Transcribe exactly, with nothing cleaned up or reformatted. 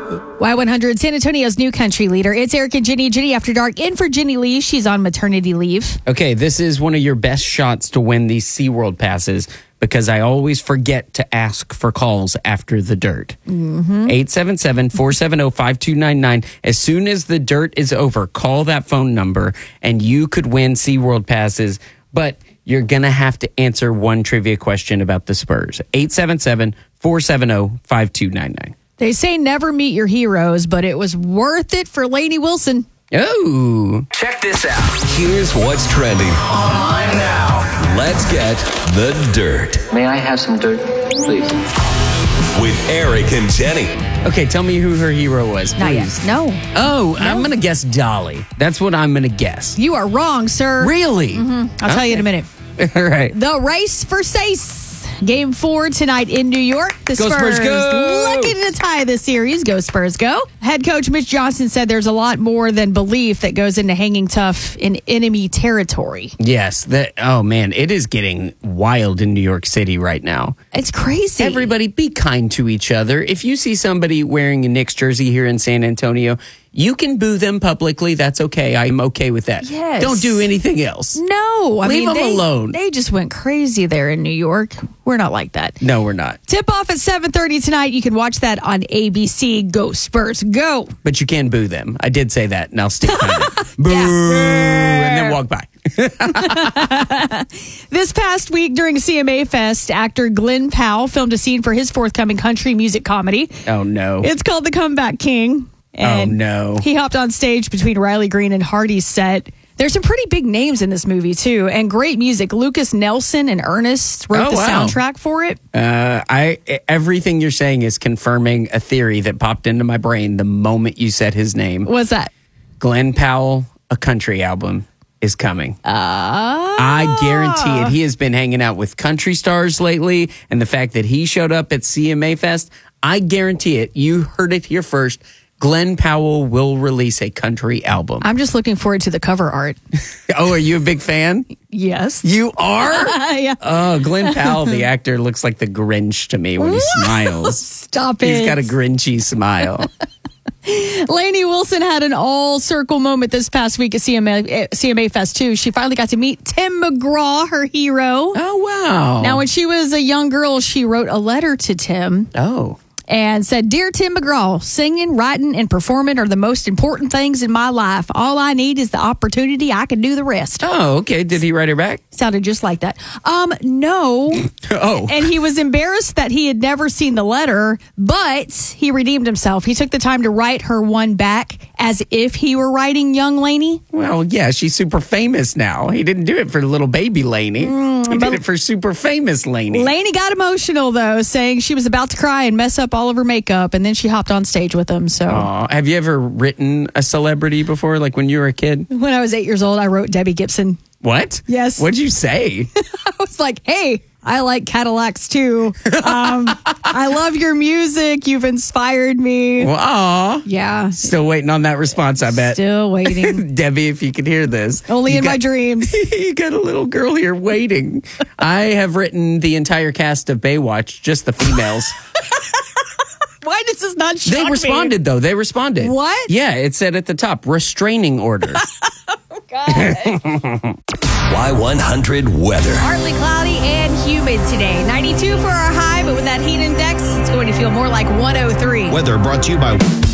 Y one hundred, San Antonio's new country leader. It's Eric and Jenny. Jenny After Dark in for Jenny Lee. She's on maternity leave. Okay, this is one of your best shots to win these SeaWorld passes because I always forget to ask for calls after the dirt. Mm-hmm. eight seven seven, four seven zero, five two nine nine. As soon as the dirt is over, call that phone number and you could win SeaWorld passes. But you're going to have to answer one trivia question about the Spurs. eight seven seven, four seven zero, five two nine nine. They say never meet your heroes, but it was worth it for Lainey Wilson. Oh. Check this out. Here's what's trending online now. Let's get the dirt. May I have some dirt, please? With Eric and Jenny. Okay, tell me who her hero was, Not yet. please. No. Oh, I'm going to guess Dolly. That's what I'm going to guess. You are wrong, sir. Really? Mm-hmm. I'll tell you in a minute. All right. The race for Sace. Game four tonight in New York. The Go Spurs, Spurs, go! looking to tie the series. Go Spurs, go. Head coach Mitch Johnson said there's a lot more than belief that goes into hanging tough in enemy territory. Yes. That. Oh, man. It is getting wild in New York City right now. It's crazy. Everybody be kind to each other. If you see somebody wearing a Knicks jersey here in San Antonio, you can boo them publicly. That's okay. I'm okay with that. Yes. Don't do anything else. No. I Leave mean, them they, alone. They just went crazy there in New York. We're not like that. No, we're not. Tip off at seven thirty tonight. You can watch that on A B C. Go Spurs, go. But you can boo them. I did say that, and I'll stick by it. Boo! Yeah. And then walk by. This past week during C M A Fest, actor Glenn Powell filmed a scene for his forthcoming country music comedy. Oh, no. It's called The Comeback King. And oh, no. He hopped on stage between Riley Green and Hardy's set. There's some pretty big names in this movie, too, and great music. Lucas Nelson and Ernest wrote Oh, the wow. soundtrack for it. Uh, I everything you're saying is confirming a theory that popped into my brain the moment you said his name. What's that? Glenn Powell, a country album is coming. Uh, I guarantee it. He has been hanging out with country stars lately, and the fact that he showed up at C M A Fest, I guarantee it. You heard it here first. Glenn Powell will release a country album. I'm just looking forward to the cover art. Oh, are you a big fan? Yes. You are? Yeah. Oh, Glenn Powell, the actor, looks like the Grinch to me when he smiles. Stop it. He's got a Grinchy smile. Lainey Wilson had an all-circle moment this past week at C M A, C M A Fest, too. She finally got to meet Tim McGraw, her hero. Oh, wow. Now, when she was a young girl, she wrote a letter to Tim. Oh. And said, Dear Tim McGraw, singing, writing, and performing are the most important things in my life. All I need is the opportunity. I can do the rest. Oh, okay. Did he write her back? Sounded just like that. Um, no. Oh. And he was embarrassed that he had never seen the letter, but he redeemed himself. He took the time to write her one back as if he were writing young Lainey. Well, yeah, she's super famous now. He didn't do it for little baby Lainey. Mm, he did it for super famous Lainey. Lainey got emotional, though, saying she was about to cry and mess up all of her makeup, and then she hopped on stage with him. So, Aww. Have you ever written a celebrity before, like when you were a kid? when I was eight years old, I wrote Debbie Gibson. What? Yes. What'd you say? I was like, hey, I like Cadillacs too. Um, I love your music. You've inspired me. Well, aw. Yeah. Still waiting on that response, I bet. Still waiting. Debbie, if you could hear this. Only you in got, my dreams. You got a little girl here waiting. I have written the entire cast of Baywatch, just the females. Why does this not shock They responded, me? though. They responded. What? Yeah, it said at the top, restraining order. Oh, God. Y one hundred weather. Partly cloudy and humid today. ninety-two for our high, but with that heat index, it's going to feel more like one oh three. Weather brought to you by...